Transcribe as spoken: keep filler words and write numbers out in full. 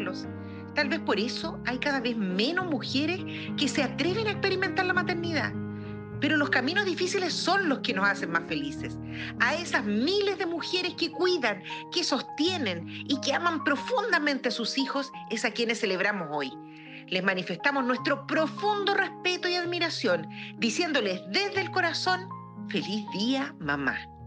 solos. Tal vez por eso hay cada vez menos mujeres que se atreven a experimentar la maternidad. Pero los caminos difíciles son los que nos hacen más felices. A esas miles de mujeres que cuidan, que sostienen y que aman profundamente a sus hijos es a quienes celebramos hoy. Les manifestamos nuestro profundo respeto y admiración, diciéndoles desde el corazón, feliz día, mamá.